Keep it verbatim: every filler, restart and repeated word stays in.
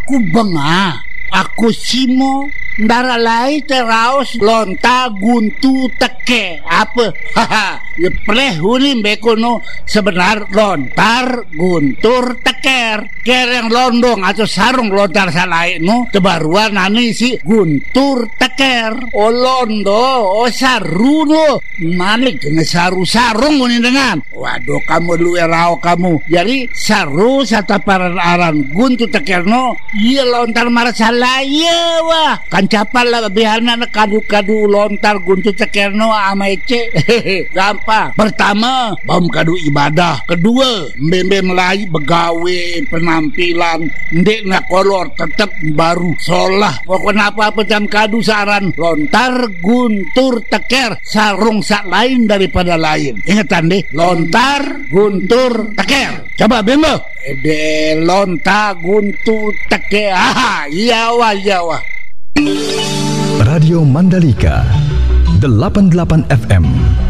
aku benga, aku simo ndara lai teraos lonta guntu teke apa haha ya pleh huni bekono sebenar lontar guntur teker kereng londong atau sarung lontar salai no tebaruan nani si guntur teker o londo o saru no manik dengan saru sarung ini dengan waduh kamu lu erao kamu jadi saru sataparan aran guntur teker no iya lontar marah salai ya wah kan capal lah biarna kadu-kadu lontar guntu cekerno ama ece gampang. Pertama bam kadu ibadah, kedua mbem-mbem lai begawe penampilan ndek na kolor tetep baru solah pokoknya apa-apa jam kadu saran lontar guntur teker sarung sak lain daripada lain ingatan deh lontar guntur teker coba bembo ede lontar guntur teker aha iya wah iya wah. Radio Mandalika delapan puluh delapan F M